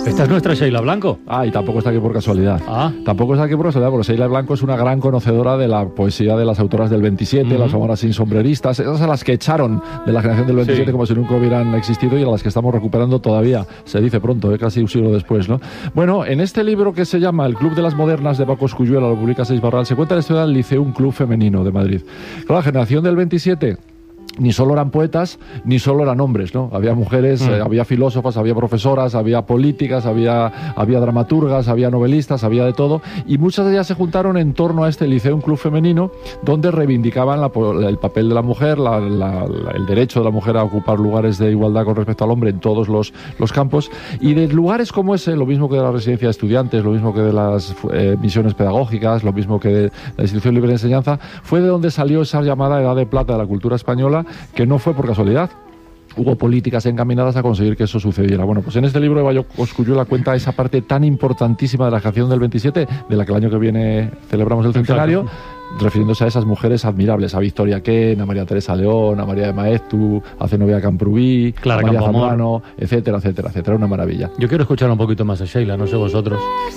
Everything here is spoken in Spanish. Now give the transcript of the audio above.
Esta es nuestra Sheila Blanco. Y tampoco está aquí por casualidad. Tampoco está aquí por casualidad, porque Sheila Blanco es una gran conocedora de la poesía de las autoras del 27, las famosas sin sombreristas, esas a las que echaron de la generación del 27 como si nunca hubieran existido y a las que estamos recuperando todavía, se dice pronto, casi un siglo después, ¿no? Bueno, en este libro que se llama El Club de las Modernas de Paco Escuyuela, lo publica Seix Barral, se cuenta la historia del Liceum Club Femenino de Madrid. Claro, la generación del 27 ni solo eran poetas, ni solo eran hombres, ¿no? Había mujeres, había filósofas, había profesoras, había políticas, había dramaturgas, había novelistas, había de todo, y muchas de ellas se juntaron en torno a este Liceum Club Femenino, donde reivindicaban el papel de la mujer, el derecho de la mujer a ocupar lugares de igualdad con respecto al hombre en todos los campos, y de lugares como ese, lo mismo que de la residencia de estudiantes, lo mismo que de las misiones pedagógicas, lo mismo que de la institución libre de enseñanza, fue de donde salió esa llamada Edad de Plata de la cultura española, que no fue por casualidad. Hubo políticas encaminadas a conseguir que eso sucediera. Bueno, pues en este libro de Paco Escuyuela cuenta esa parte tan importantísima de la generación del 27, de la que el año que viene celebramos el centenario, refiriéndose a esas mujeres admirables, a Victoria Kent, a María Teresa León, a María de Maeztu, a Zenobia Camprubí, a María Zambrano, etcétera, etcétera, etcétera. Una maravilla. Yo quiero escuchar un poquito más a Sheila, no sé vosotros.